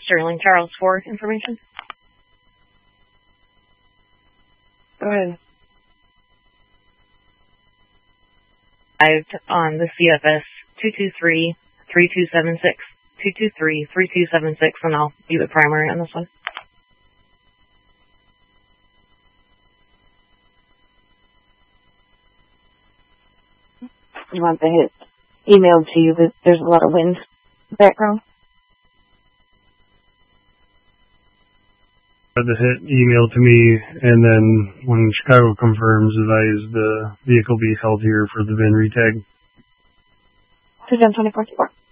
Sterling Charles for information. Go ahead. On the CFS 223-3276, 223-3276, and I'll be the primary on this one. You want the hit emailed to you, but there's a lot of wind background. The hit emailed to me, and then when Chicago confirms, advise the vehicle be held here for the VIN retag. 210-24.